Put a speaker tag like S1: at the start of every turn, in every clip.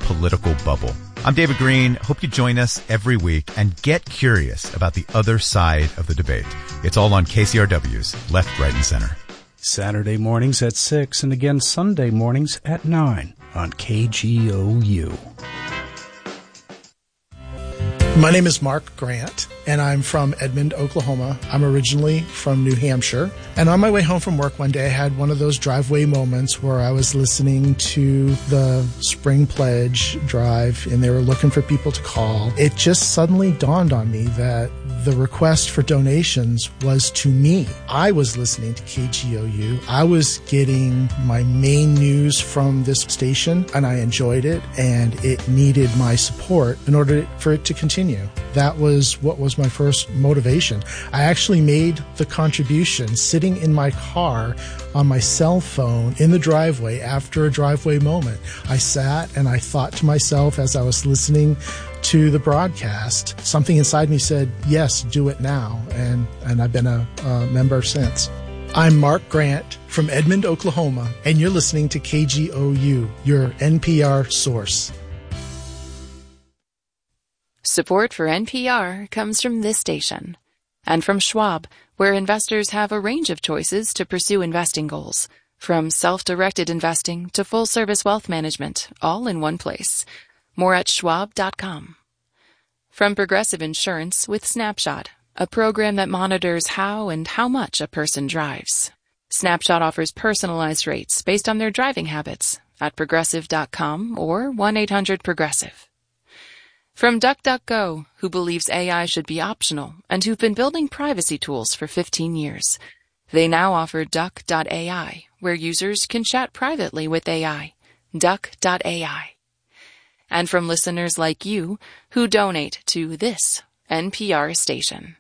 S1: political bubble. I'm David Green. Hope you join us every week and get curious about the other side of the debate. It's all on KCRW's Left, Right, and Center.
S2: Saturday mornings at 6 and again Sunday mornings at 9 on KGOU.
S3: My name is Mark Grant, and I'm from Edmond, Oklahoma. I'm originally from New Hampshire. And on my way home from work one day, I had one of those driveway moments where I was listening to the Spring Pledge drive, and they were looking for people to call. It just suddenly dawned on me that the request for donations was to me. I was listening to KGOU. I was getting my main news from this station, and I enjoyed it, and it needed my support in order for it to continue. That was what was my first motivation. I actually made the contribution sitting in my car on my cell phone in the driveway after a driveway moment. I sat and I thought to myself as I was listening to the broadcast, something inside me said, yes, do it now. And I've been a member since. I'm Mark Grant from Edmond, Oklahoma, and you're listening to KGOU, your NPR source.
S4: Support for NPR comes from this station and from Schwab, where investors have a range of choices to pursue investing goals, from self-directed investing to full-service wealth management, all in one place. More at schwab.com. From Progressive Insurance with Snapshot, a program that monitors how and how much a person drives. Snapshot offers personalized rates based on their driving habits at progressive.com or 1-800-PROGRESSIVE. From DuckDuckGo, who believes AI should be optional and who've been building privacy tools for 15 years. They now offer Duck.ai, where users can chat privately with AI. Duck.ai. And from listeners like you who donate to this NPR station.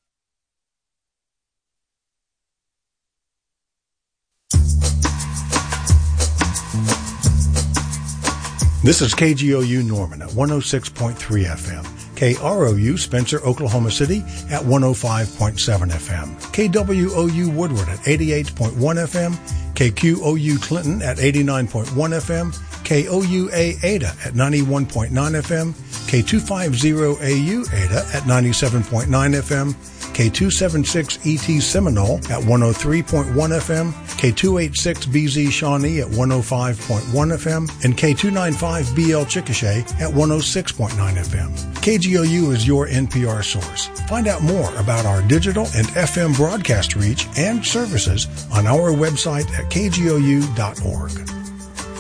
S5: This is KGOU Norman at 106.3 FM, KROU Spencer, Oklahoma City at 105.7 FM, KWOU Woodward at 88.1 FM, KQOU Clinton at 89.1 FM, KOUA Ada at 91.9 FM, K250AU Ada at 97.9 FM, K276ET Seminole at 103.1 FM, K286BZ Shawnee at 105.1 FM, and K295BL Chickasha at 106.9 FM. KGOU is your NPR source. Find out more about our digital and FM broadcast reach and services on our website at kgou.org.